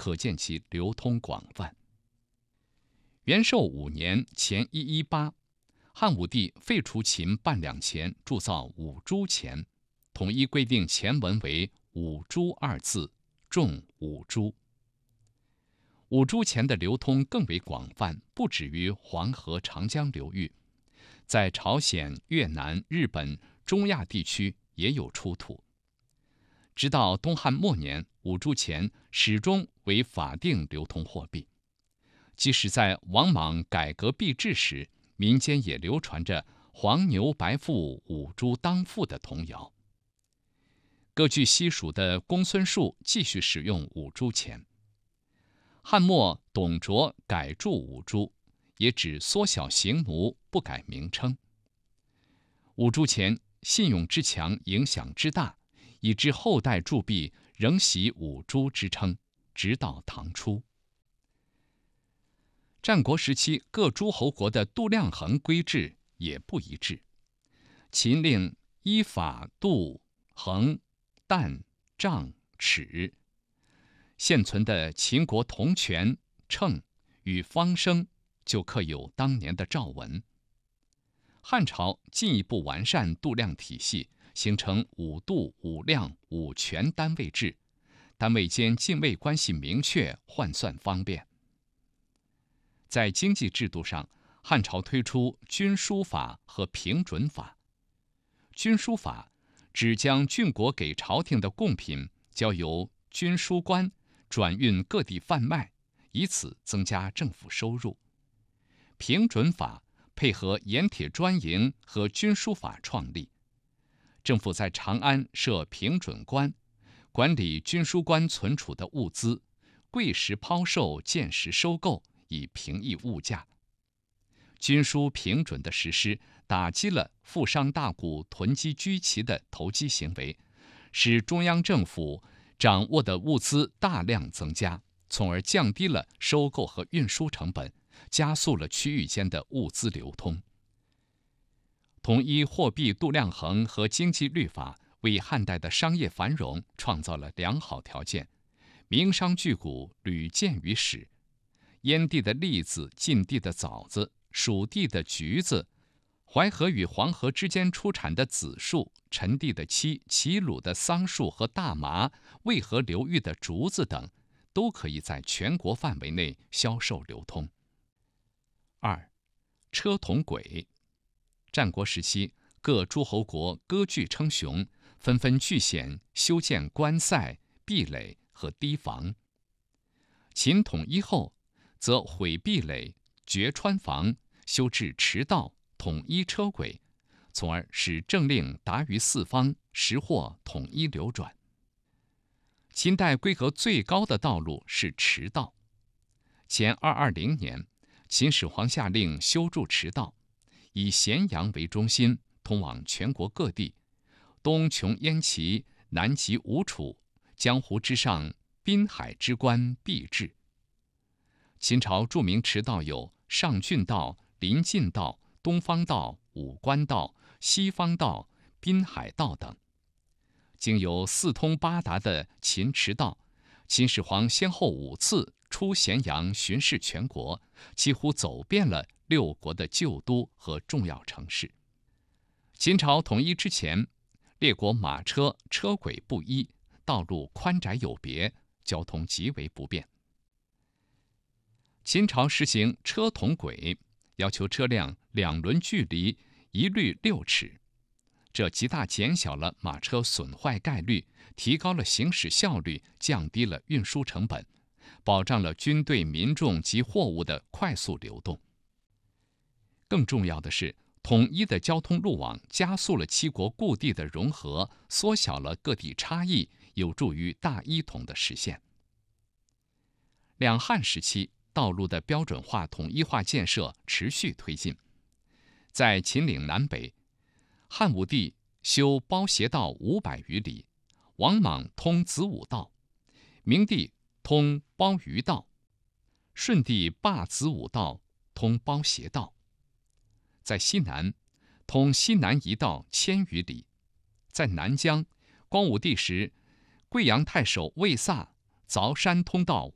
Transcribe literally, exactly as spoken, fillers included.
可见其流通广泛。元寿五年前一一八，汉武帝废除秦半两钱，铸造五铢钱，统一规定钱文为五铢二字，重五铢。五铢钱的流通更为广泛，不止于黄河、长江流域，在朝鲜、越南、日本、中亚地区也有出土。直到东汉末年，五铢钱始终为法定流通货币。即使在王莽改革币制时，民间也流传着黄牛白腹五铢当付的童谣。各据西蜀的公孙述继续使用五铢钱。汉末董卓改铸五铢，也只缩小形模，不改名称。五铢钱信用之强，影响之大，以致后代铸币仍习五铢之称，直到唐初。战国时期各诸侯国的度量衡规制也不一致。秦令依法度衡、担、丈、尺。现存的秦国铜权、秤与方升就刻有当年的诏文。汉朝进一步完善度量体系，形成五度、五量、五权单位制，单位间泾渭关系明确，换算方便。在经济制度上，汉朝推出均输法和平准法。均输法指将郡国给朝廷的贡品交由均输官转运各地贩卖，以此增加政府收入。平准法配合盐铁专营和均输法创立，政府在长安设平准官，管理均输官存储的物资，贵时抛售，贱时收购，以平抑物价。均输平准的实施，打击了富商大贾囤积居奇的投机行为，使中央政府掌握的物资大量增加，从而降低了收购和运输成本，加速了区域间的物资流通。统一货币度量衡和经济律法，为汉代的商业繁荣创造了良好条件，名商巨贾屡见于史。燕地的栗子、晋地的枣子、蜀地的橘子，淮河与黄河之间出产的紫树，陈地的漆、齐鲁的桑树和大麻，渭河流域的竹子等，都可以在全国范围内销售流通。二、车同轨。战国时期，各诸侯国割据称雄，纷纷据险修建关塞、壁垒和堤防。秦统一后，则毁壁垒、掘川防，修治驰道，统一车轨，从而使政令达于四方，时货统一流转。秦代规格最高的道路是驰道。前二二零年，秦始皇下令修筑驰道，以咸阳为中心，通往全国各地，东穷燕齐，南及吴楚，江湖之上，滨海之关必至。秦朝著名驰道有上郡道、临晋道、东方道、武关道、西方道、滨海道等。经由四通八达的秦驰道，秦始皇先后五次出咸阳巡视全国，几乎走遍了六国的旧都和重要城市。秦朝统一之前，列国马车车轨不一，道路宽窄有别，交通极为不便。秦朝实行车同轨，要求车辆两轮距离一律六尺，这极大减小了马车损坏概率，提高了行驶效率，降低了运输成本，保障了军队、民众及货物的快速流动。更重要的是，统一的交通路网加速了七国故地的融合，缩小了各地差异，有助于大一统的实现。两汉时期，道路的标准化、统一化建设持续推进。在秦岭南北，汉武帝修包斜道五百余里，王莽通子午道，明帝通包鱼道，顺帝罢子午道，通包斜道。在西南，通西南一道千余里。在南疆，光武帝时，贵阳太守魏飒凿山通道